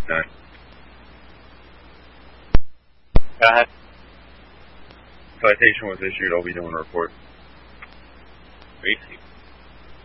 None. Citation was issued. I'll be doing a report. Gracie.